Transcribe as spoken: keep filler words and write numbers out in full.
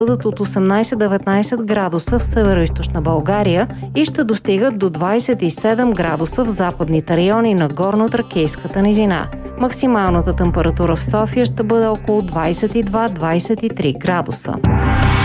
бъдат от осемнайсет до деветнайсет градуса в североизточна България и ще достигат до двайсет и седем градуса в западните райони на горно-тракийската низина. Максималната температура в София ще бъде около двайсет и два до двайсет и три градуса.